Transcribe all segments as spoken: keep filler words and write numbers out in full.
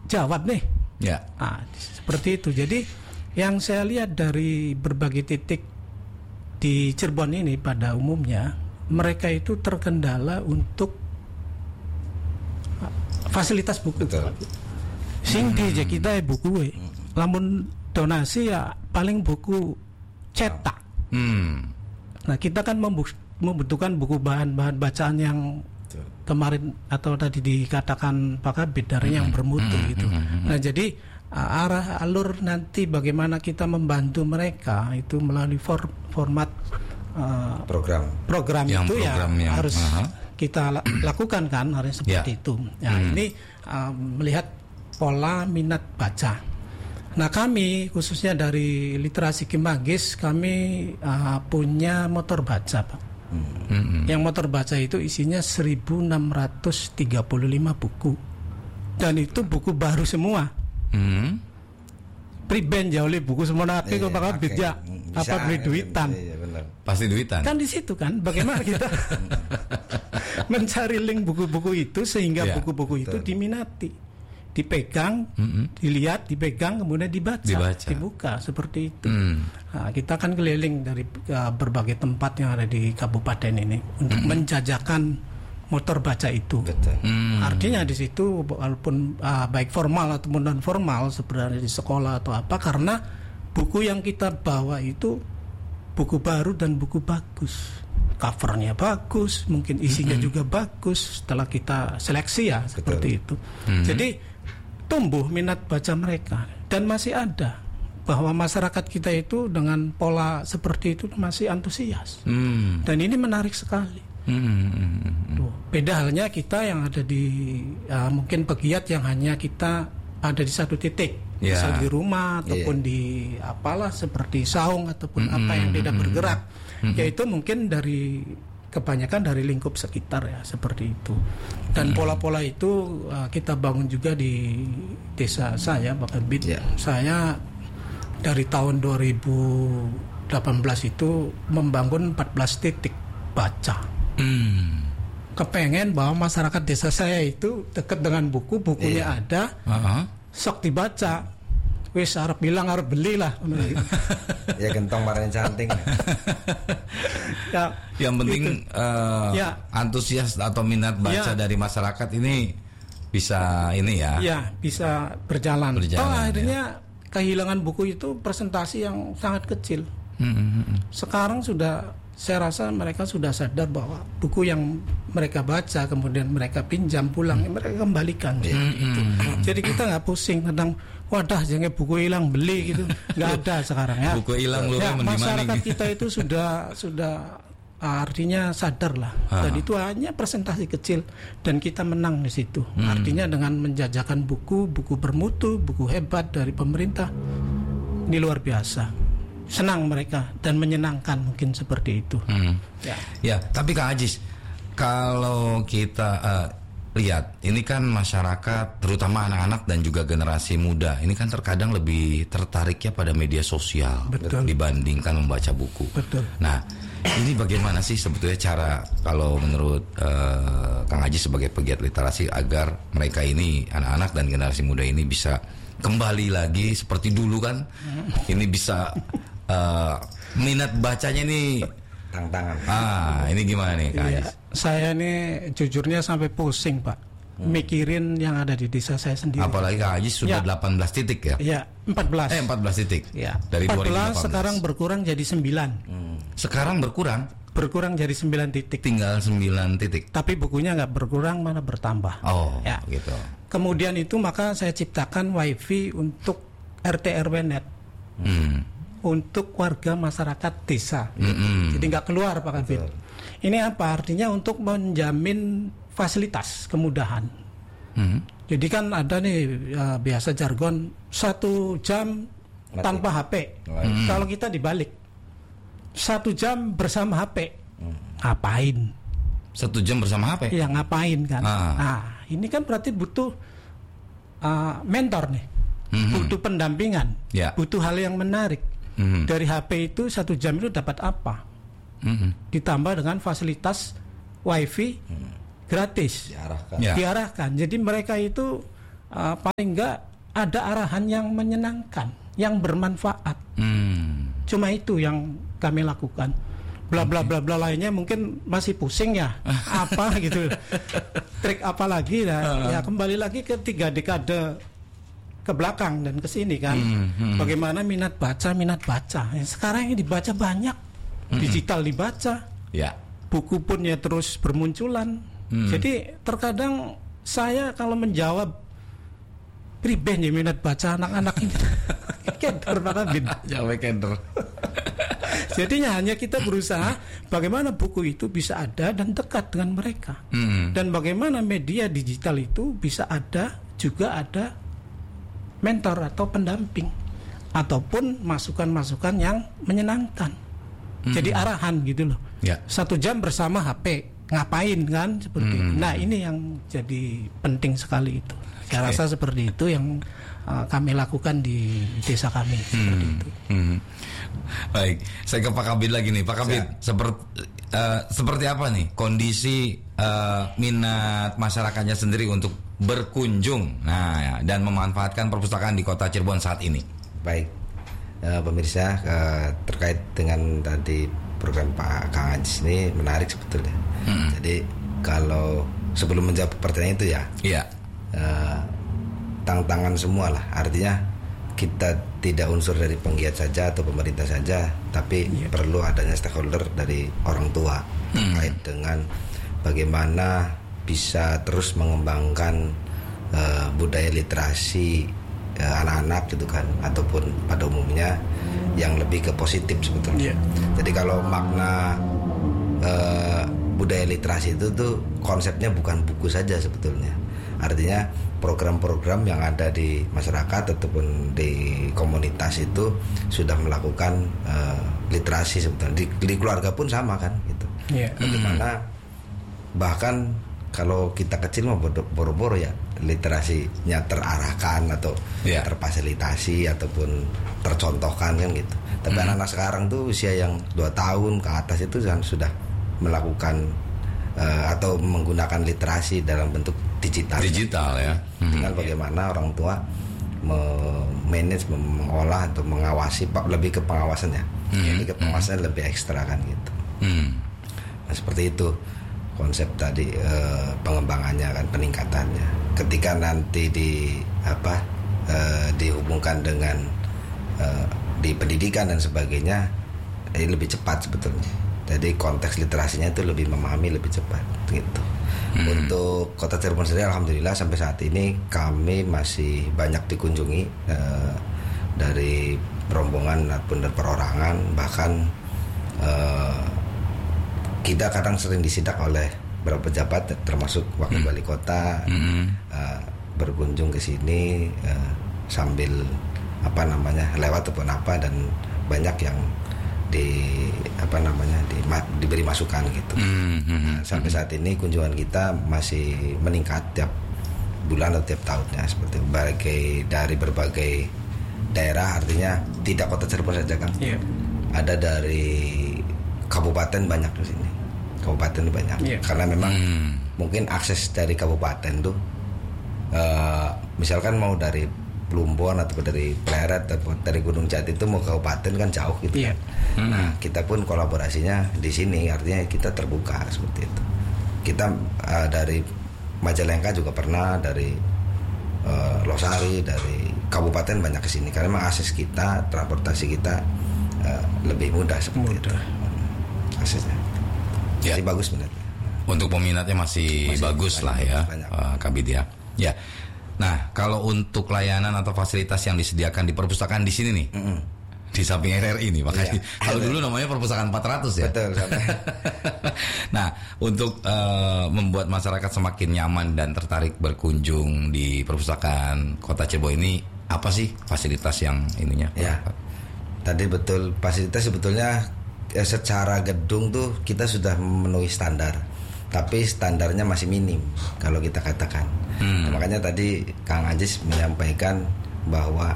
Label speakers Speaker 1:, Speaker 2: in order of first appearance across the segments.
Speaker 1: jawab nih.
Speaker 2: Ya.
Speaker 1: Nah, seperti itu. Jadi yang saya lihat dari berbagai titik di Cirebon ini pada umumnya mereka itu terkendala untuk fasilitas buku. Sing di hmm. kita buku, hmm. lamun donasi ya paling buku cetak. Hmm. Nah kita kan membutuhkan buku bahan-bahan bacaan yang Betul. Kemarin atau tadi dikatakan Pak Kabid dari hmm. yang bermutu hmm. gitu. Hmm. Nah jadi uh, arah alur nanti bagaimana kita membantu mereka itu melalui for, format uh,
Speaker 3: program
Speaker 1: program
Speaker 2: yang
Speaker 1: itu
Speaker 2: program
Speaker 1: ya
Speaker 2: yang,
Speaker 1: harus
Speaker 2: uh-huh.
Speaker 1: kita lakukan kan harus seperti yeah. itu. Nah hmm. ini uh, melihat pola minat baca. Nah kami khususnya dari Literasi Kimagis kami uh, punya motor baca Pak. Hmm. Yang motor baca itu isinya seribu enam ratus tiga puluh lima buku dan itu buku baru semua. Hmm. Priben jauh lebih buku semua nanti kok bakal bija apa beli duitan.
Speaker 3: Iya, benar.
Speaker 2: Pasti duitan.
Speaker 1: Kan di situ kan bagaimana kita mencari link buku-buku itu sehingga ya, buku-buku itu betul. Diminati, dipegang, mm-hmm. dilihat, dipegang, kemudian dibaca, dibaca. Dibuka seperti itu. Mm. Nah, kita kan keliling dari uh, berbagai tempat yang ada di kabupaten ini untuk mm-hmm. menjajakan motor baca itu. Mm. Artinya di situ walaupun uh, baik formal ataupun non formal sebenarnya di sekolah atau apa karena buku yang kita bawa itu buku baru dan buku bagus. Covernya bagus, mungkin isinya mm-hmm. juga bagus setelah kita seleksi ya Betul. Seperti itu. Mm-hmm. Jadi tumbuh minat baca mereka dan masih ada bahwa masyarakat kita itu dengan pola seperti itu masih antusias. Mm. Dan ini menarik sekali. Mm-hmm. Tuh, beda halnya kita yang ada di uh, mungkin pegiat yang hanya kita ada di satu titik, yeah. misal di rumah ataupun yeah. di apalah seperti saung ataupun mm-hmm. apa yang tidak bergerak. Mm-hmm. Yaitu mungkin dari kebanyakan dari lingkup sekitar ya seperti itu dan mm-hmm. pola-pola itu uh, kita bangun juga di desa saya Pak Kabid yeah. saya dari tahun dua ribu delapan belas itu membangun empat belas titik baca mm. kepengen bahwa masyarakat desa saya itu dekat dengan buku bukunya yeah. ada uh-huh. sok dibaca wis arep bilang arep beli lah.
Speaker 3: Ya gentong warnanya cantik.
Speaker 1: Ya,
Speaker 2: yang penting uh, ya. antusias atau minat baca ya. Dari masyarakat ini bisa ini ya.
Speaker 1: Ya, bisa berjalan.
Speaker 2: berjalan
Speaker 1: oh, akhirnya ya. Kehilangan buku itu presentasi yang sangat kecil. Mm-hmm. Sekarang sudah saya rasa mereka sudah sadar bahwa buku yang mereka baca kemudian mereka pinjam pulang mm. mereka kembalikan mm. gitu. Mm. Jadi kita nggak pusing tentang wadah jangan buku hilang beli gitu nggak ada sekarang ya.
Speaker 2: Buku hilang
Speaker 1: ya, masyarakat kita itu sudah sudah artinya sadar lah ha. Dan itu hanya presentasi kecil dan kita menang di situ. Mm. Artinya dengan menjajakan buku buku bermutu buku hebat dari pemerintah ini luar biasa. Senang mereka dan menyenangkan mungkin seperti itu. Hmm.
Speaker 2: Ya. ya, tapi Kang Ajis, kalau kita uh, lihat ini kan masyarakat, terutama anak-anak dan juga generasi muda, ini kan terkadang lebih tertariknya pada media sosial Betul. Dibandingkan membaca buku.
Speaker 1: Betul.
Speaker 2: Nah, ini bagaimana sih sebetulnya cara kalau menurut uh, Kang Ajis sebagai pegiat literasi agar mereka ini anak-anak dan generasi muda ini bisa kembali lagi seperti dulu kan? Ini bisa Uh, minat bacanya nih
Speaker 3: tantangan.
Speaker 2: Ah, ini gimana nih Kak Ajis?
Speaker 1: Iya, saya nih jujurnya sampai pusing Pak, hmm. mikirin yang ada di desa saya sendiri.
Speaker 2: Apalagi Kak Ajis sudah ya. delapan belas titik ya?
Speaker 1: Iya, empat belas.
Speaker 2: Eh, empat belas titik.
Speaker 1: Ya.
Speaker 2: Dari
Speaker 1: empat belas
Speaker 2: dua ribu delapan belas.
Speaker 1: Sekarang berkurang jadi sembilan.
Speaker 2: Hmm. Sekarang berkurang?
Speaker 1: Berkurang jadi sembilan titik.
Speaker 2: Tinggal sembilan titik.
Speaker 1: Tapi bukunya nggak berkurang, malah bertambah.
Speaker 2: Oh,
Speaker 1: ya.
Speaker 2: gitu.
Speaker 1: Kemudian itu maka saya ciptakan wifi untuk R T R W net. Hmm. Untuk warga masyarakat desa, mm-hmm. jadi nggak keluar Pak Kabid. Ini apa artinya? Untuk menjamin fasilitas kemudahan. Mm-hmm. Jadi kan ada nih ya, biasa jargon satu jam Mati. Tanpa H P. Mm-hmm. Kalau kita dibalik satu jam bersama H P, mm. ngapain?
Speaker 2: Satu jam bersama H P?
Speaker 1: Ya ngapain kan?
Speaker 2: Ah.
Speaker 1: Nah ini kan berarti butuh uh, mentor nih, mm-hmm. butuh pendampingan, yeah. butuh hal yang menarik. Mm-hmm. Dari H P itu satu jam itu dapat apa? Mm-hmm. Ditambah dengan fasilitas wifi mm. gratis
Speaker 3: diarahkan.
Speaker 1: Yeah. diarahkan. Jadi mereka itu uh, paling enggak ada arahan yang menyenangkan, yang bermanfaat. Hmm. Cuma itu yang kami lakukan. Bla bla bla bla lainnya mungkin masih pusing ya. Apa gitu. Trik apa lagi ya? Uh. Ya kembali lagi ke tiga dekade ke belakang dan ke sini kan. Hmm, hmm. Bagaimana minat baca, minat baca. Ya, sekarang ini dibaca banyak. Hmm. Digital dibaca. Ya. Buku pun ya terus bermunculan. Hmm. Jadi terkadang saya kalau menjawab priben ya minat baca anak-anak ini. Keder Pak Kabid.
Speaker 2: Jawab keder.
Speaker 1: Jadinya hanya kita berusaha bagaimana buku itu bisa ada dan dekat dengan mereka. Hmm. Dan bagaimana media digital itu bisa ada, juga ada mentor atau pendamping ataupun masukan-masukan yang menyenangkan. Hmm. Jadi arahan gitu loh. Ya. Satu jam bersama H P ngapain kan seperti hmm. itu. Nah ini yang jadi penting sekali itu. Saya rasa seperti itu yang uh, kami lakukan di desa kami hmm. seperti itu. Hmm.
Speaker 2: Baik, saya ke Pak Kabid lagi nih. Pak Kabid, seperti uh, seperti apa nih kondisi uh, minat masyarakatnya sendiri untuk berkunjung, nah ya, dan memanfaatkan perpustakaan di Kota Cirebon saat ini?
Speaker 3: Baik, uh, pemirsa, uh, terkait dengan tadi program Pak Kang Ajis ini menarik sebetulnya. Hmm. Jadi kalau sebelum menjawab pertanyaan itu ya. Iya. Uh, tantangan semua lah, artinya kita tidak unsur dari penggiat saja atau pemerintah saja, tapi yeah. perlu adanya stakeholder dari orang tua hmm. terkait dengan bagaimana bisa terus mengembangkan uh, budaya literasi uh, anak-anak gitu kan, ataupun pada umumnya yang lebih ke positif sebetulnya. Yeah. Jadi kalau makna uh, budaya literasi itu tuh konsepnya bukan buku saja sebetulnya. Artinya program-program yang ada di masyarakat ataupun di komunitas itu sudah melakukan uh, literasi sebetulnya. Di, di keluarga pun sama kan gitu. Yeah. Bagaimana bahkan kalau kita kecil mah boro-boro ya literasinya terarahkan atau yeah. terfasilitasi ataupun tercontohkan kan gitu. Tapi mm. anak-anak sekarang tuh usia yang dua tahun ke atas itu kan sudah melakukan uh, atau menggunakan literasi dalam bentuk digital.
Speaker 2: Digital ya.
Speaker 3: Tinggal hmm. bagaimana orang tua memanage, mengolah atau mengawasi, lebih ke pengawasannya. Hmm. Jadi ke pengawasan hmm. lebih ekstra kan gitu. Hmm. Nah seperti itu konsep tadi eh, pengembangannya kan, peningkatannya. Ketika nanti di apa eh, dihubungkan dengan eh, di pendidikan dan sebagainya, ini lebih cepat sebetulnya. Jadi konteks literasinya itu lebih memahami lebih cepat gitu. Hmm. Untuk Kota Cirebon sendiri alhamdulillah sampai saat ini kami masih banyak dikunjungi uh, dari rombongan maupun dari perorangan, bahkan uh, kita kadang sering disidak oleh beberapa pejabat termasuk wakil hmm. wali kota hmm. uh, berkunjung ke sini uh, sambil apa namanya lewat ataupun apa, dan banyak yang di apa namanya di, ma, diberi masukan gitu. Mm-hmm. Nah, sampai saat ini kunjungan kita masih meningkat tiap bulan atau tiap tahunnya seperti berbagai dari berbagai daerah, artinya tidak Kota Cirebon saja kan. Yeah. Ada dari kabupaten banyak di sini. Kabupaten banyak. Yeah. Karena memang mm. mungkin akses dari kabupaten tuh uh, misalkan mau dari Plumbon atau dari Pleret atau dari Gunung Jati itu mau ke kabupaten kan jauh gitu yeah. kan. Nah kita pun kolaborasinya di sini, artinya kita terbuka seperti itu. Kita uh, dari Majalengka juga pernah, dari uh, Losari, dari kabupaten banyak kesini karena memang akses kita, transportasi kita uh, lebih mudah seperti mudah. itu aksesnya.
Speaker 2: Ya.
Speaker 3: Jadi bagus benar.
Speaker 2: Untuk peminatnya masih, masih bagus banyak, lah ya, uh, Kabid ya. Ya. Nah, kalau untuk layanan atau fasilitas yang disediakan di perpustakaan di sini nih, mm-hmm. di samping R R I nih, makanya iya, kalau dulu namanya perpustakaan empat ratus ya.
Speaker 3: Betul.
Speaker 2: Nah, untuk uh, membuat masyarakat semakin nyaman dan tertarik berkunjung di perpustakaan Kota Cirebon ini, apa sih fasilitas yang ininya?
Speaker 3: Ya, tadi betul, fasilitas sebetulnya ya, secara gedung tuh kita sudah memenuhi standar, tapi standarnya masih minim kalau kita katakan. Hmm. Nah, makanya tadi Kang Ajis menyampaikan bahwa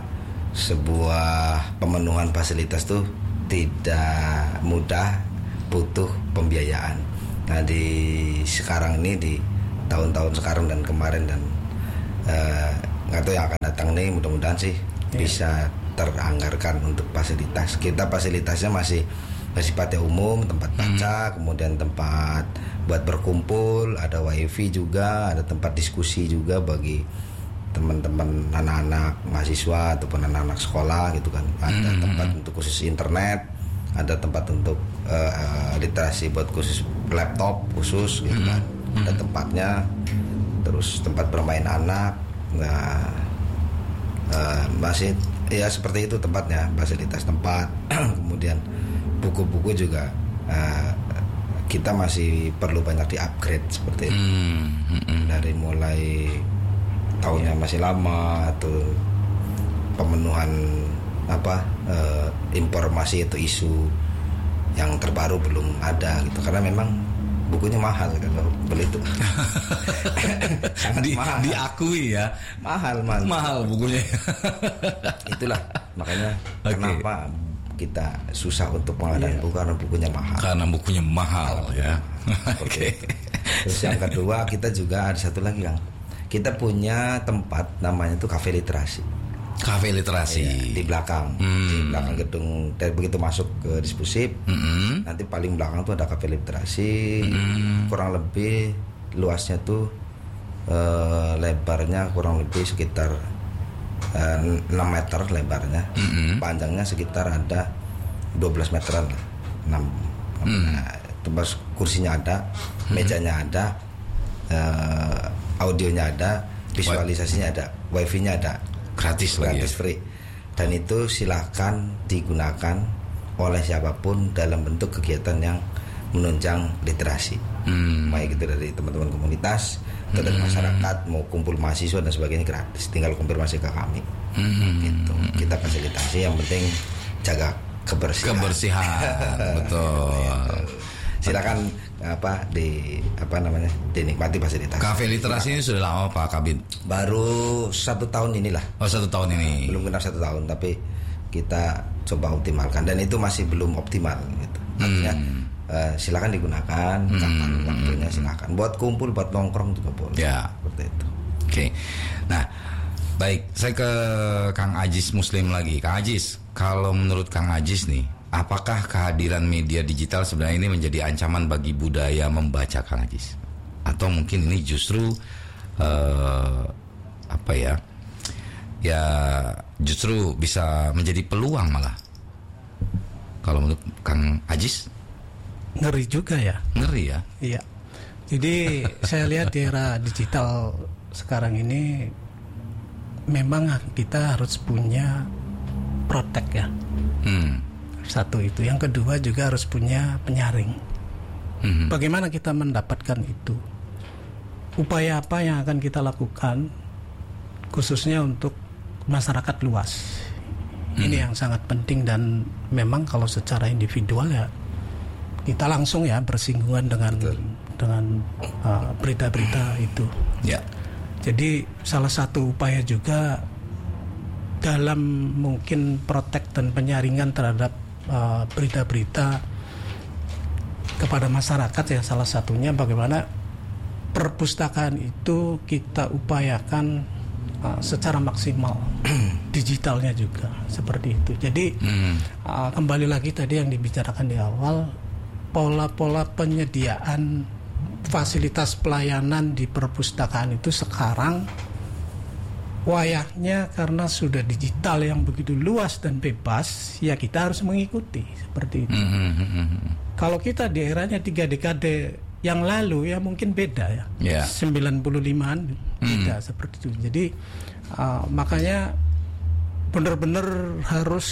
Speaker 3: sebuah pemenuhan fasilitas tuh tidak mudah, butuh pembiayaan. Nah di sekarang ini, di tahun-tahun sekarang dan kemarin dan uh, nggak tahu yang akan datang nih, mudah-mudahan sih yeah. bisa teranggarkan untuk fasilitas. Kita fasilitasnya masih sifatnya umum, tempat baca, hmm. kemudian tempat buat berkumpul, ada wifi juga, ada tempat diskusi juga bagi teman-teman anak-anak mahasiswa ataupun anak-anak sekolah gitu kan. Ada hmm. tempat untuk khusus internet, ada tempat untuk uh, literasi buat khusus laptop khusus gitu kan. Hmm. Ada tempatnya, terus tempat bermain anak. Nah, uh, masih ya seperti itu tempatnya, fasilitas tempat. Kemudian buku-buku juga uh, kita masih perlu banyak di-upgrade seperti itu. Mm-hmm. Dari mulai tahunnya masih lama atau pemenuhan apa uh, informasi atau isu yang terbaru belum ada gitu, karena memang bukunya mahal kalau beli itu. Sangat
Speaker 2: di,
Speaker 3: mahal.
Speaker 2: Diakui ya.
Speaker 3: Mahal, mahal.
Speaker 2: Mahal bukunya. Itulah makanya okay. kenapa kita susah untuk pengadaan yeah. buku, karena bukunya mahal. Karena bukunya mahal ya. Oke.
Speaker 3: Okay. Terus yang kedua kita juga ada satu lagi Kang. Kita punya tempat namanya itu kafe literasi.
Speaker 2: Kafe literasi
Speaker 3: ya, di belakang, hmm. di belakang gedung. Dari begitu masuk ke Dispusip, hmm. nanti paling belakang tuh ada kafe literasi. Hmm. Kurang lebih luasnya tuh uh, lebarnya kurang lebih sekitar enam meter lebarnya, mm-hmm. panjangnya sekitar ada dua belas meteran lah, enam. Mm. Nah, tempat kursinya ada, mm-hmm. mejanya ada, uh, audionya ada, visualisasinya ada, wifi-nya ada,
Speaker 2: gratis,
Speaker 3: gratis
Speaker 2: ya?
Speaker 3: Free. Dan itu silakan digunakan oleh siapapun dalam bentuk kegiatan yang menunjang literasi, mm. baik itu dari teman-teman komunitas atau dari masyarakat, mau kumpul mahasiswa dan sebagainya, gratis, tinggal konfirmasi ke kami. Mm-hmm. Gitu. Kita fasilitasi, yang penting jaga kebersihan.
Speaker 2: Kebersihan, betul.
Speaker 3: Silakan apa di apa namanya dinikmati fasilitas.
Speaker 2: Kafe literasi ini sudah lama Pak Kabid?
Speaker 3: Baru satu tahun inilah.
Speaker 2: Oh satu tahun ini.
Speaker 3: Belum genap satu tahun, tapi kita coba optimalkan dan itu masih belum optimal. Gitu. Artinya. Hmm. Uh, silakan digunakan hmm, kapan waktunya, silakan buat kumpul, buat nongkrong juga boleh.
Speaker 2: Ya,
Speaker 3: seperti itu.
Speaker 2: Oke. Okay. Nah, baik, saya ke Kang Ajis Muslim lagi. Kang Ajis, kalau menurut Kang Ajis nih, apakah kehadiran media digital sebenarnya ini menjadi ancaman bagi budaya membaca, Kang Ajis? Atau mungkin ini justru uh, apa ya? Ya, justru bisa menjadi peluang malah. Kalau menurut Kang Ajis?
Speaker 1: Ngeri juga ya.
Speaker 2: Ngeri ya.
Speaker 1: Iya. Jadi saya lihat di era digital sekarang ini memang kita harus punya protek ya. Hmm. Satu itu. Yang kedua juga harus punya penyaring. Hmm. Bagaimana kita mendapatkan itu? Upaya apa yang akan kita lakukan khususnya untuk masyarakat luas? Hmm. Ini yang sangat penting, dan memang kalau secara individual ya kita langsung ya bersinggungan dengan Betul. dengan uh, berita-berita itu. Ya. Jadi salah satu upaya juga dalam mungkin protek dan penyaringan terhadap uh, berita-berita kepada masyarakat ya, salah satunya bagaimana perpustakaan itu kita upayakan uh, secara maksimal. Digitalnya juga seperti itu. Jadi hmm. uh, kembali lagi tadi yang dibicarakan di awal, pola-pola penyediaan fasilitas pelayanan di perpustakaan itu sekarang wayahnya karena sudah digital yang begitu luas dan bebas, ya kita harus mengikuti seperti itu. Mm-hmm. Kalau kita di eranya tiga dekade yang lalu ya mungkin beda ya, yeah. sembilan puluh limaan beda mm. seperti itu. Jadi uh, makanya benar-benar harus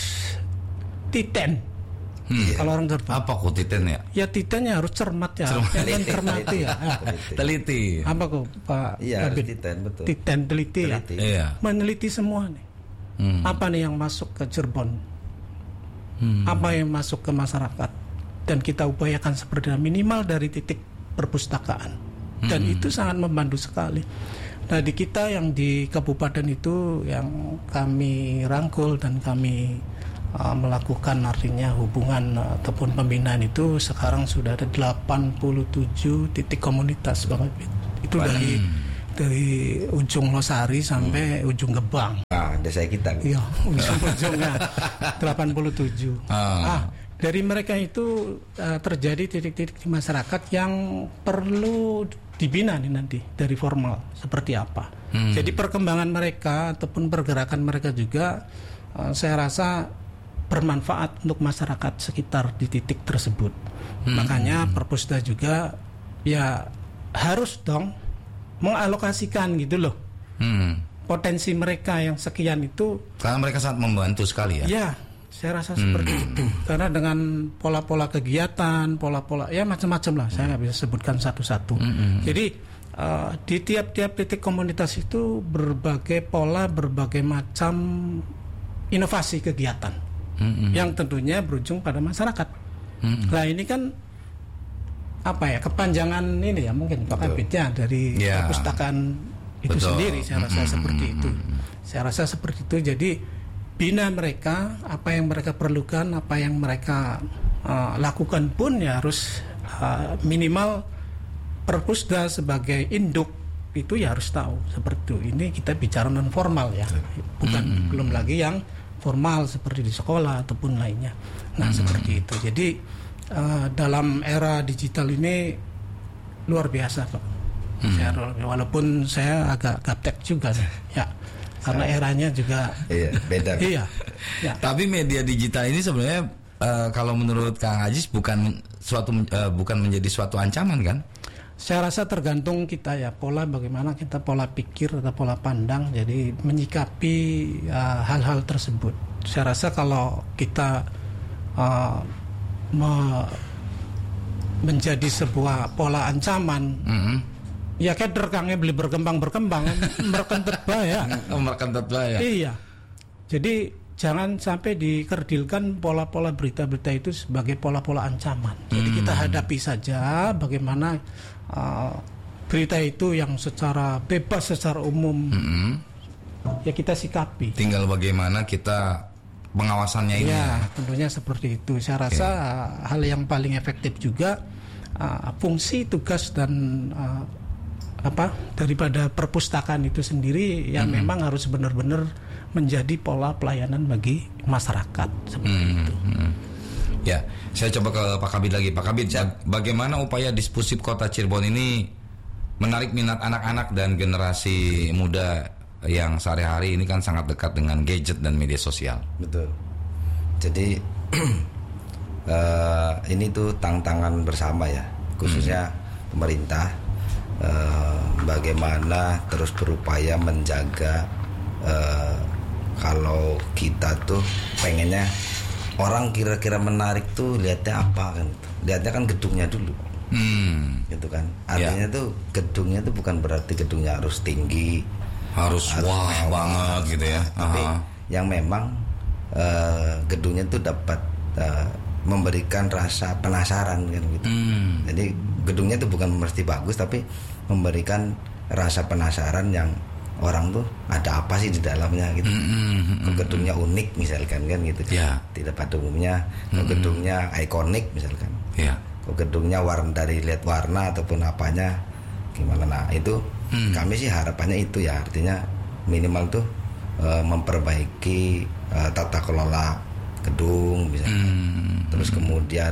Speaker 1: titen. Hmm. Kalau orang cermat.
Speaker 2: Apa kok titen ya?
Speaker 1: Ya titennya harus cermat ya.
Speaker 2: Cermat.
Speaker 1: Yang cermati ya.
Speaker 2: Teliti.
Speaker 1: Apa kok Pak?
Speaker 3: Iya, titen betul.
Speaker 1: Titen teliti, teliti. ya.
Speaker 2: Iya.
Speaker 1: Meneliti semua nih. Hmm. Apa nih yang masuk ke Cirebon? Hmm. Apa yang masuk ke masyarakat? Dan kita upayakan seperti minimal dari titik perpustakaan. Dan hmm. itu sangat membantu sekali. Nah di kita yang di kabupaten itu yang kami rangkul dan kami Uh, melakukan artinya hubungan uh, ataupun pembinaan itu sekarang sudah ada delapan puluh tujuh titik komunitas Bang Abid. Itu Bang. dari dari ujung Losari sampai hmm. ujung Gebang.
Speaker 3: Ah, desa kita.
Speaker 1: Iya, ujung-ujungnya delapan puluh tujuh. Ah. ah, dari mereka itu uh, terjadi titik-titik di masyarakat yang perlu dibina nih nanti dari formal seperti apa. Hmm. Jadi perkembangan mereka ataupun pergerakan mereka juga uh, saya rasa bermanfaat untuk masyarakat sekitar di titik tersebut. Hmm. Makanya Perpusda juga ya harus dong mengalokasikan gitu loh. Hmm. Potensi mereka yang sekian itu.
Speaker 2: Karena mereka sangat membantu sekali ya.
Speaker 1: Ya, saya rasa hmm. seperti itu. Karena dengan pola-pola kegiatan, pola-pola ya macam-macam lah. Hmm. Saya nggak bisa sebutkan satu-satu. Hmm. Jadi uh, di tiap-tiap titik komunitas itu berbagai pola, berbagai macam inovasi kegiatan hmm. yang tentunya berujung pada masyarakat. Hmm. Nah ini kan apa ya kepanjangan ini ya mungkin Pak Kabitnya dari yeah. perpustakaan itu Betul. sendiri. Saya rasa hmm. seperti itu. Saya rasa seperti itu. Jadi bina mereka, apa yang mereka perlukan, apa yang mereka uh, lakukan pun ya harus uh, minimal Perpusda sebagai induk itu ya harus tahu seperti itu. Ini kita bicara non formal ya, bukan mm-hmm. belum lagi yang formal seperti di sekolah ataupun lainnya. Nah mm-hmm. seperti itu. Jadi uh, dalam era digital ini luar biasa Pak. Mm-hmm. Saya, walaupun saya agak gaptek juga ya. Karena eranya juga
Speaker 3: iya, beda.
Speaker 1: iya. Ya.
Speaker 2: Tapi media digital ini sebenarnya uh, kalau menurut Kang Ajis bukan suatu uh, bukan menjadi suatu ancaman kan?
Speaker 1: Saya rasa tergantung kita ya pola bagaimana kita pola pikir atau pola pandang jadi menyikapi uh, hal-hal tersebut. Saya rasa kalau kita uh, me- menjadi sebuah pola ancaman. Mm-hmm. Ya kan rekangnya beli berkembang berkembang merekentet bahaya.
Speaker 2: Merekentet bahaya.
Speaker 1: Iya. Jadi jangan sampai dikerdilkan pola-pola berita-berita itu sebagai pola-pola ancaman. Jadi hmm. kita hadapi saja bagaimana uh, berita itu yang secara bebas secara umum hmm. ya kita sikapi.
Speaker 2: Tinggal bagaimana kita pengawasannya ini.
Speaker 1: Ya, tentunya seperti itu. Saya rasa okay. hal yang paling efektif juga uh, fungsi tugas dan uh, apa daripada perpustakaan itu sendiri yang mm-hmm. memang harus benar-benar menjadi pola pelayanan bagi masyarakat seperti mm-hmm. itu.
Speaker 2: Ya, saya coba ke Pak Kabid lagi. Pak Kabid, bagaimana upaya Dispusip Kota Cirebon ini menarik minat anak-anak dan generasi muda yang sehari-hari ini kan sangat dekat dengan gadget dan media sosial?
Speaker 3: Betul. Jadi uh, ini tuh tantangan bersama ya, khususnya mm-hmm. pemerintah. Uh, bagaimana terus berupaya menjaga uh, kalau kita tuh pengennya orang kira-kira menarik tuh lihatnya apa kan, lihatnya kan gedungnya dulu, hmm. gitu kan. Artinya ya. tuh gedungnya tuh bukan berarti gedungnya harus tinggi,
Speaker 2: harus, harus wah mewah, banget gitu ya.
Speaker 3: Tapi uh-huh. yang memang uh, gedungnya tuh dapat uh, memberikan rasa penasaran kan gitu. Hmm. Jadi gedungnya itu bukan mesti bagus tapi memberikan rasa penasaran yang orang tuh ada apa sih di dalamnya gitu. Mm-hmm. Gedungnya unik misalkan kan gitu kan. Yeah. Tidak pada umumnya. Mm-hmm. Gedungnya ikonik misalkan.
Speaker 2: Yeah.
Speaker 3: Gedungnya warna dari lihat warna ataupun apanya gimana. Nah, itu mm. kami sih harapannya itu ya, artinya minimal tuh uh, memperbaiki uh, tata kelola gedung misalkan. Mm. Terus kemudian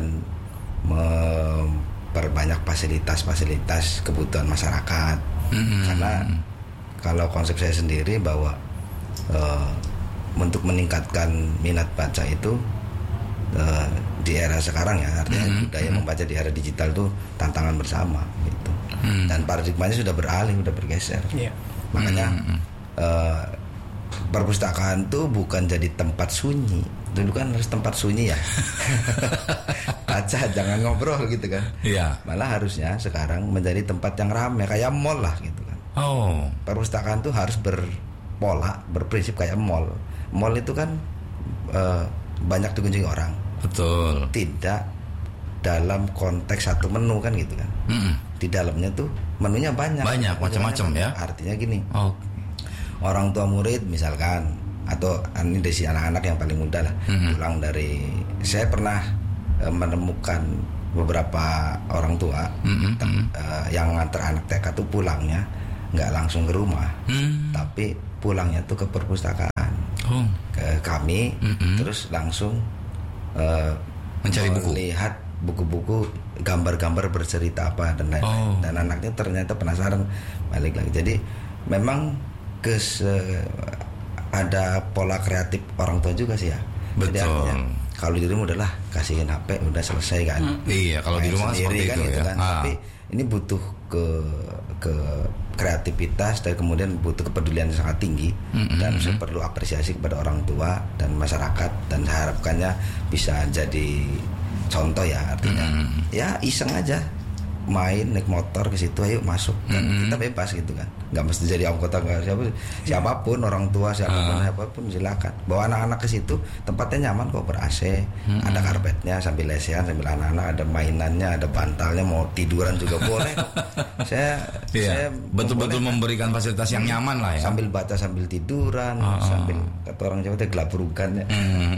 Speaker 3: memperbanyak fasilitas-fasilitas kebutuhan masyarakat. Mm-hmm. Karena kalau konsep saya sendiri bahwa uh, untuk meningkatkan minat baca itu uh, di era sekarang ya, artinya mm-hmm. budaya membaca di era digital itu tantangan bersama gitu. Mm-hmm. Dan paradigmanya sudah beralih, sudah bergeser. Yeah. Makanya mm-hmm. uh, perpustakaan itu bukan jadi tempat sunyi. Dulu kan harus tempat sunyi ya. Baca, jangan ngobrol gitu kan. Iya. Malah harusnya sekarang menjadi tempat yang ramai kayak mall lah gitu kan.
Speaker 2: Oh.
Speaker 3: Perpustakaan tuh harus berpola, berprinsip kayak mall. Mall itu kan uh, banyak dikunjungi orang.
Speaker 2: Betul.
Speaker 3: Tidak dalam konteks satu menu kan gitu kan. Mm-mm. Di dalamnya tuh menunya banyak.
Speaker 2: Banyak macam-macam ya.
Speaker 3: Artinya gini.
Speaker 2: Oh.
Speaker 3: Orang tua murid misalkan, atau ini dari si anak-anak yang paling muda lah, mm-hmm. pulang dari, saya pernah e, menemukan beberapa orang tua mm-hmm. te, e, yang nganter anak T K tuh pulangnya nggak langsung ke rumah, hmm. tapi pulangnya tuh ke perpustakaan, oh. ke kami, mm-hmm. terus langsung uh,
Speaker 2: mencari buku,
Speaker 3: melihat buku-buku, gambar-gambar bercerita apa dan lain-lain. Oh. Dan anaknya ternyata penasaran balik lagi. Jadi memang kes ada pola kreatif orang tua juga sih ya.
Speaker 2: Betul. Jadi artinya,
Speaker 3: kalau di rumah udahlah kasihin H P udah selesai kan.
Speaker 2: Hmm. Iya, kalau di rumah seperti
Speaker 3: kan,
Speaker 2: itu
Speaker 3: gitu
Speaker 2: ya.
Speaker 3: Kan. Ah. Tapi ini butuh ke ke kreativitas dan kemudian butuh kepedulian yang sangat tinggi, mm-hmm. dan saya perlu apresiasi kepada orang tua dan masyarakat, dan saya harapkannya bisa jadi contoh ya, artinya mm-hmm. ya iseng aja main naik motor ke situ, ayo masuk kan, mm-hmm. kita bebas gitu kan, nggak mesti jadi anggota nggak siapa siapapun orang tua siapapun uh. siapapun silakan bawa anak-anak ke situ, tempatnya nyaman kok, ber-A C, mm-hmm. ada karpetnya sambil lesehan sambil anak-anak, ada mainannya, ada bantalnya, mau tiduran juga boleh kok. saya
Speaker 2: yeah.
Speaker 3: saya
Speaker 2: betul-betul memberikan fasilitas yang nyaman lah ya,
Speaker 3: sambil baca sambil tiduran, uh. sambil kata orang Jawa teh gelabrukan ya. mm.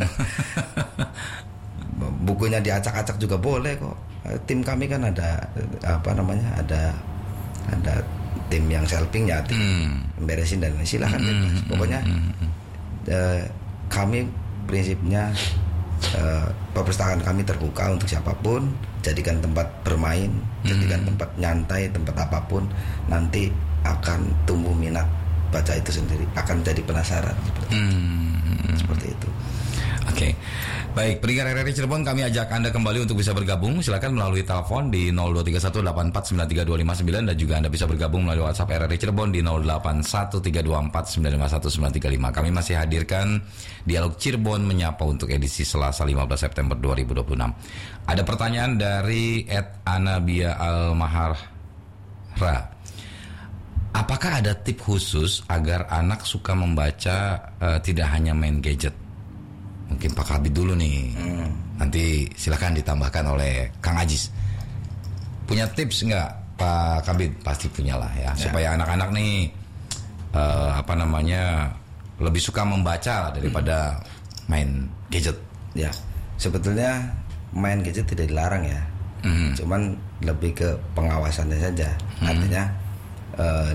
Speaker 3: Bukunya diacak-acak juga boleh kok. Tim kami kan ada apa namanya, ada ada tim yang shelving ya, tim hmm. beresin dan silakan hmm. bebas. Pokoknya hmm. eh, kami prinsipnya eh, perpustakaan kami terbuka untuk siapapun, jadikan tempat bermain, hmm. jadikan tempat nyantai, tempat apapun, nanti akan tumbuh minat baca itu sendiri, akan jadi penasaran seperti
Speaker 2: hmm.
Speaker 3: itu. Seperti itu.
Speaker 2: Oke, okay. Baik, pendengar R R I Cirebon, kami ajak Anda kembali untuk bisa bergabung. Silakan melalui telepon di nol dua tiga satu delapan empat sembilan tiga dua lima sembilan, dan juga Anda bisa bergabung melalui WhatsApp R R I Cirebon di nol delapan satu tiga dua empat sembilan lima satu sembilan tiga lima. Kami masih hadirkan Dialog Cirebon Menyapa untuk edisi Selasa lima belas September dua ribu dua puluh enam. Ada pertanyaan dari et Anabia Almahara. Apakah ada tip khusus agar anak suka membaca, uh, tidak hanya main gadget? Mungkin Pak Kabid dulu nih, hmm. nanti silakan ditambahkan oleh Kang Ajis. Punya tips nggak Pak Kabid? Pasti punya lah ya, ya. Supaya anak-anak nih uh, apa namanya lebih suka membaca daripada hmm. main gadget.
Speaker 3: Ya, sebetulnya main gadget tidak dilarang ya, hmm. cuman lebih ke pengawasannya saja. Hmm. Artinya uh,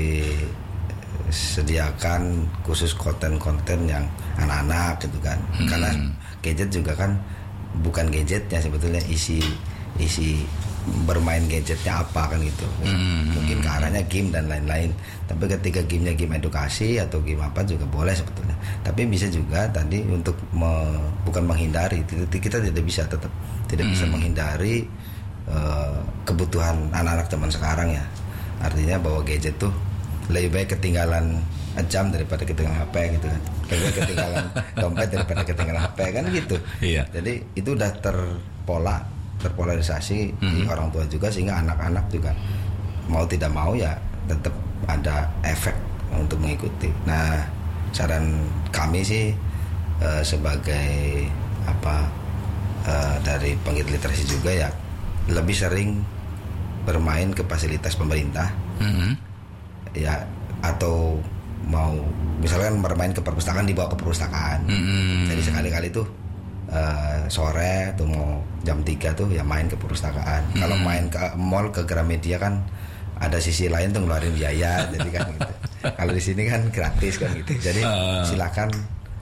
Speaker 3: disediakan khusus konten-konten yang anak-anak gitu kan, hmm. karena gadget juga kan bukan gadgetnya sebetulnya, isi isi bermain gadgetnya apa kan gitu, hmm. mungkin ke arahnya game dan lain-lain. Tapi ketika gamenya game edukasi atau game apa juga boleh sebetulnya. Tapi bisa juga tadi untuk me, bukan menghindari, kita tidak bisa tetap tidak hmm. bisa menghindari uh, kebutuhan anak-anak zaman sekarang ya. Artinya bahwa gadget tuh lebih baik ketinggalan jam daripada ketinggalan H P gitu kan, lebih baik ketinggalan dompet daripada ketinggalan H P kan gitu.
Speaker 2: Iya.
Speaker 3: Jadi itu udah terpola terpolarisasi mm-hmm. di orang tua juga, sehingga anak-anak juga mau tidak mau ya tetap ada efek untuk mengikuti. Nah, saran kami sih uh, sebagai apa uh, dari penggiat literasi juga ya, lebih sering bermain ke fasilitas pemerintah, mm-hmm. ya, atau mau misalkan bermain ke perpustakaan, dibawa ke perpustakaan. Mm-hmm. Jadi sekali-kali tuh uh, sore tuh mau jam tiga tuh ya main ke perpustakaan. Mm-hmm. Kalau main ke mall, ke Gramedia kan ada sisi lain tuh ngeluarin biaya, jadi kan gitu. Kalau di sini kan gratis kan gitu. Jadi uh. silakan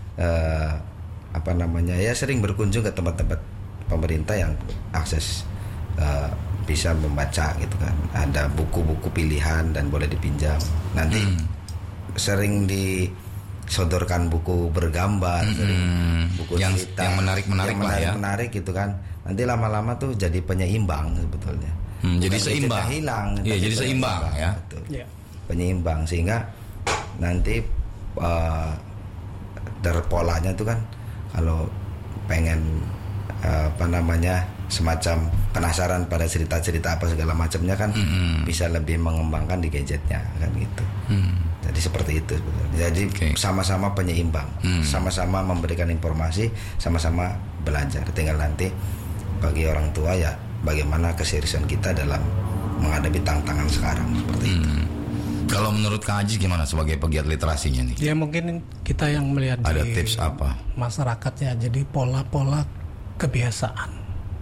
Speaker 3: uh, apa namanya ya sering berkunjung ke tempat-tempat pemerintah yang akses uh, bisa membaca gitu kan. Ada buku-buku pilihan dan boleh dipinjam. Nanti mm. sering disodorkan buku bergambar, hmm. sering buku
Speaker 2: yang,
Speaker 3: cerita
Speaker 2: yang menarik-menarik
Speaker 3: yang
Speaker 2: lah ya.
Speaker 3: Menarik gitu kan. Nanti lama-lama tuh jadi penyeimbang sebetulnya.
Speaker 2: Hmm, jadi seimbang.
Speaker 3: Hilang.
Speaker 2: Iya, jadi seimbang ya.
Speaker 3: Betul. Yeah. Penyeimbang, sehingga nanti uh, dari polanya tuh kan kalau pengen uh, apa namanya semacam penasaran pada cerita-cerita apa segala macamnya kan, mm-hmm. bisa lebih mengembangkan di gadgetnya kan gitu. Mm. Jadi seperti itu. Jadi okay. sama-sama penyeimbang, mm. sama-sama memberikan informasi, sama-sama belajar. Tinggal nanti bagi orang tua ya bagaimana keseriusan kita dalam menghadapi tantangan sekarang seperti mm. itu.
Speaker 2: Kalau menurut Kang Ajis gimana sebagai pegiat literasinya nih?
Speaker 1: Ya mungkin kita yang melihat
Speaker 2: ada tips apa?
Speaker 1: Masyarakat ya, jadi pola-pola kebiasaan.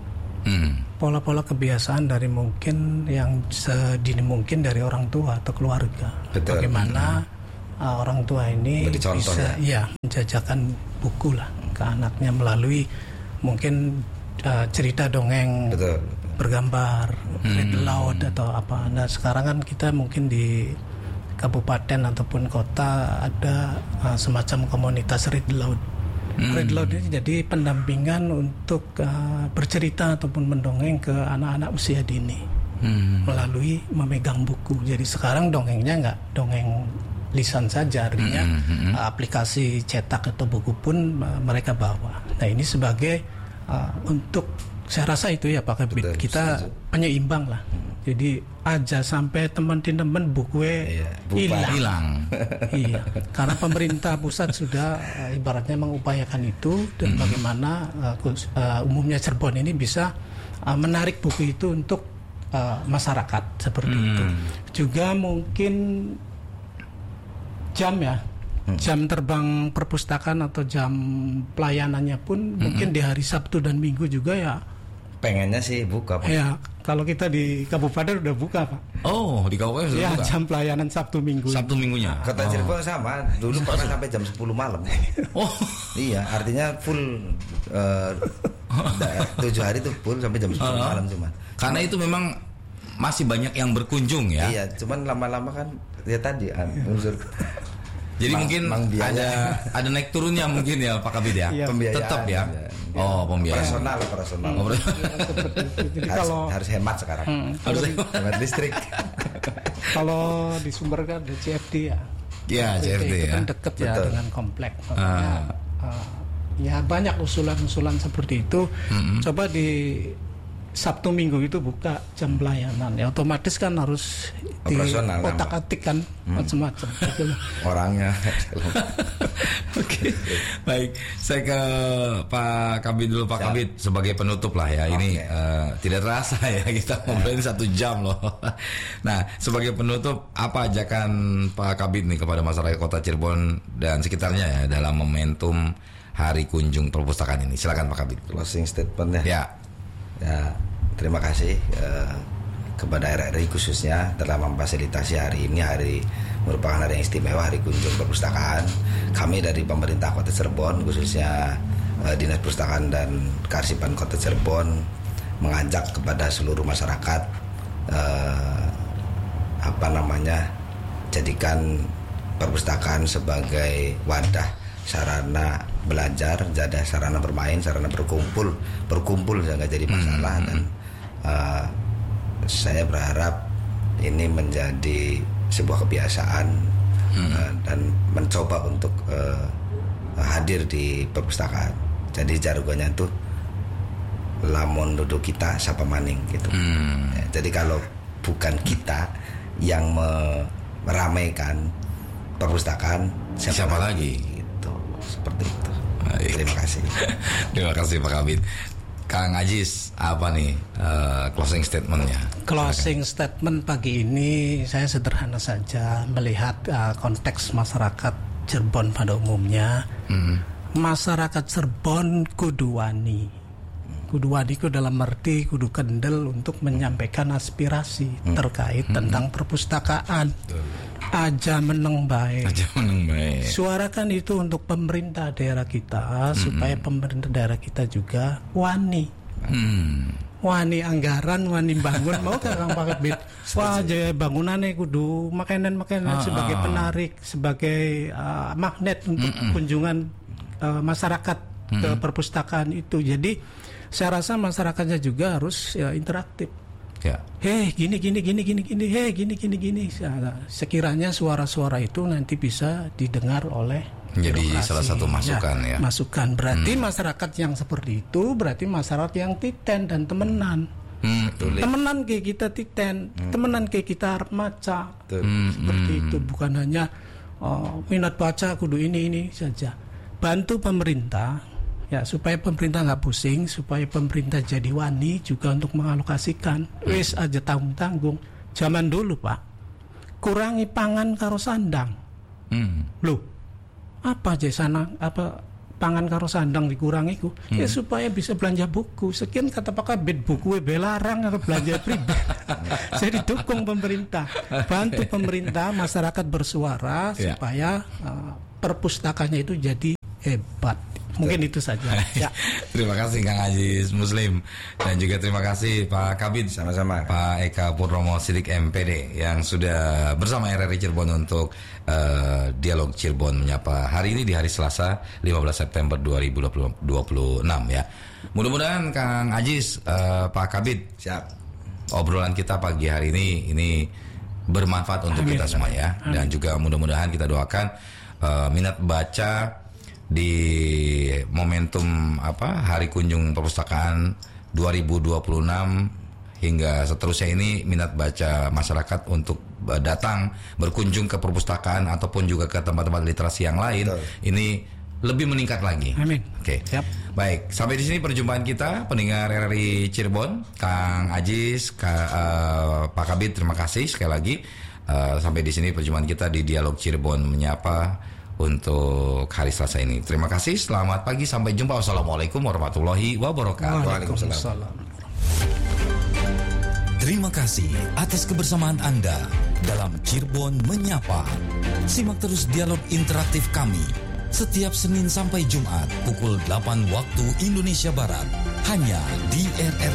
Speaker 1: hmm. pola-pola kebiasaan dari mungkin yang sedini mungkin dari orang tua atau keluarga. Betul. Bagaimana hmm. uh, orang tua ini bisa ya. ya menjajakan buku lah ke anaknya melalui mungkin uh, cerita dongeng. Betul. Bergambar, hmm. read aloud atau apa. Nah sekarang kan kita mungkin di kabupaten ataupun kota ada uh, semacam komunitas read aloud. Hmm. Read aloud ini jadi pendampingan untuk uh, bercerita ataupun mendongeng ke anak-anak usia dini hmm. melalui memegang buku. Jadi sekarang dongengnya nggak dongeng lisan saja, artinya hmm. Hmm. Uh, aplikasi cetak atau buku pun uh, mereka bawa. Nah ini sebagai uh, untuk saya rasa itu ya Pak Kabid, betul, kita setuju. Penyeimbang lah. Hmm. Jadi aja sampai teman-teman buku hilang. Hilang. Iya. Karena pemerintah pusat sudah uh, ibaratnya mengupayakan itu dan hmm. bagaimana uh, uh, umumnya Cirebon ini bisa uh, menarik buku itu untuk uh, masyarakat seperti hmm. itu. Juga mungkin jam ya. Hmm. Jam terbang perpustakaan atau jam pelayanannya pun hmm. mungkin di hari Sabtu dan Minggu juga ya.
Speaker 3: Pengennya sih buka Pak.
Speaker 1: Ya, kalau kita di kabupaten udah buka Pak.
Speaker 2: Oh, di kabupaten sudah
Speaker 1: ya,
Speaker 2: buka?
Speaker 1: Jam pelayanan Sabtu Minggu.
Speaker 2: Sabtu Minggunya?
Speaker 3: Kota oh. Cirebon sama, dulu pernah sampai jam sepuluh malam. Oh. Iya, artinya full uh, tujuh hari itu full sampai jam sepuluh uh, malam cuma.
Speaker 2: Karena itu memang masih banyak yang berkunjung ya?
Speaker 3: Iya, cuman lama-lama kan ya tadi unsur
Speaker 2: jadi mang, mungkin mang ada ada naik turunnya mungkin ya Pak Kabid ya,
Speaker 3: ya
Speaker 2: tetap ya.
Speaker 3: ya.
Speaker 2: Oh pembiayaan.
Speaker 3: Personal, personal.
Speaker 1: Hmm.
Speaker 3: Jadi harus, kalau harus hemat sekarang. Hmm, harus hemat listrik.
Speaker 1: Kalau di Sumber kan ada C F D ya.
Speaker 2: Iya C F D
Speaker 1: itu
Speaker 2: ya.
Speaker 1: Kan dekat ya dengan komplek. Makanya, ah. uh, ya banyak usulan-usulan seperti itu. Mm-hmm. Coba di Sabtu Minggu itu buka jam pelayanan ya, otomatis kan harus di otak-atik kan hmm. macam-macam
Speaker 3: orangnya.
Speaker 2: Oke, baik, saya ke Pak Kabid dulu. Pak Kabid sebagai penutup lah ya, okay. Ini uh, tidak terasa ya kita ngobrolin satu jam loh. Nah sebagai penutup, apa ajakan Pak Kabid nih kepada masyarakat Kota Cirebon dan sekitarnya ya dalam momentum Hari Kunjung Perpustakaan ini? Silakan Pak Kabid.
Speaker 3: Closing statement ya.
Speaker 2: Ya.
Speaker 3: Ya, terima kasih uh, kepada R R I khususnya telah memfasilitasi hari ini, hari merupakan hari yang istimewa, Hari Kunjung Perpustakaan. Kami dari pemerintah Kota Cirebon khususnya uh, Dinas Perpustakaan dan Kearsipan Kota Cirebon mengajak kepada seluruh masyarakat uh, apa namanya jadikan perpustakaan sebagai wadah sarana belajar, jadi sarana bermain, sarana berkumpul, berkumpul nggak jadi masalah. hmm. Dan uh, saya berharap ini menjadi sebuah kebiasaan hmm. uh, dan mencoba untuk uh, hadir di perpustakaan. Jadi jargonnya tuh lamun duduk kita sapa maning gitu. hmm. Ya, jadi kalau bukan kita yang meramaikan perpustakaan,
Speaker 2: siapa, siapa lagi?
Speaker 3: Seperti itu. Baik. Terima kasih.
Speaker 2: Terima kasih Pak Kabid. Kang Ajis, apa nih uh, closing statementnya?
Speaker 1: Closing Silakan. Statement pagi ini saya sederhana saja melihat uh, konteks masyarakat Cirebon pada umumnya. Hmm. Masyarakat Cirebon kudu wani. Kudu wani ku dalam arti kudu kendel untuk menyampaikan aspirasi hmm. terkait hmm. tentang perpustakaan. Betul. Aja meneng baik.
Speaker 2: Aja meneng baik.
Speaker 1: Suarakan itu untuk pemerintah daerah kita, mm-hmm. supaya pemerintah daerah kita juga wani. Mm. Wani anggaran, wani bangun. Mau gak Kang Pak Kabid? Wah, jaya bangunannya kudu makanan-makanan ah, sebagai ah. penarik, sebagai uh, magnet untuk mm-hmm. kunjungan uh, masyarakat mm-hmm. ke perpustakaan itu. Jadi saya rasa masyarakatnya juga harus ya, interaktif. Ya. Hei gini gini gini gini gini hei gini gini gini sekiranya suara-suara itu nanti bisa didengar oleh
Speaker 2: jadi salah satu masukan ya, ya.
Speaker 1: Masukan berarti hmm. masyarakat yang seperti itu berarti masyarakat yang titen dan temenan. Hmm, temenan kayak kita titen, hmm. temenan kayak kita harap maca. Hmm, seperti hmm. itu bukan hanya oh, minat baca kudu ini ini saja. Bantu pemerintah ya supaya pemerintah nggak pusing, supaya pemerintah jadi wani juga untuk mengalokasikan. Hmm. Wis aja tanggung-tanggung. Zaman dulu Pak, kurangi pangan karo sandang. Hmm. Loh, apa aja sana apa pangan karo sandang dikurangi ku hmm. ya supaya bisa belanja buku. Sekian kata Pak Kabid, buku belarang harus belanja pribadi. Saya didukung pemerintah, bantu pemerintah, masyarakat bersuara yeah. supaya uh, perpustakanya itu jadi hebat. Mungkin itu saja. Ya.
Speaker 2: Terima kasih Kang Ajis Muslim, dan juga terima kasih Pak Kabid,
Speaker 3: sama-sama
Speaker 2: Pak Eka Purnomo Sidik M P D yang sudah bersama R R I Cirebon untuk uh, dialog Cirebon menyapa hari ini di hari Selasa lima belas September dua ribu dua puluh enam ya. Mudah-mudahan Kang Ajis, uh, Pak Kabid,
Speaker 3: siap.
Speaker 2: Obrolan kita pagi hari ini ini bermanfaat untuk Amin. Kita semua ya. Amin. Dan juga mudah-mudahan kita doakan uh, minat baca di momentum apa Hari Kunjung Perpustakaan dua ribu dua puluh enam hingga seterusnya ini, minat baca masyarakat untuk datang berkunjung ke perpustakaan ataupun juga ke tempat-tempat literasi yang lain Betul. Ini lebih meningkat lagi.
Speaker 1: Amin.
Speaker 2: Oke. Okay. Baik, sampai di sini perjumpaan kita pendengar R R I Cirebon. Kang Ajis, Ka, uh, Pak Kabid, terima kasih sekali lagi. Uh, sampai di sini perjumpaan kita di Dialog Cirebon menyapa untuk hari Selasa ini. Terima kasih, selamat pagi, sampai jumpa. Wassalamualaikum warahmatullahi wabarakatuh.
Speaker 1: Waalaikumsalam.
Speaker 4: Terima kasih atas kebersamaan Anda dalam Cirebon Menyapa. Simak terus dialog interaktif kami setiap Senin sampai Jumat pukul delapan waktu Indonesia Barat hanya di R R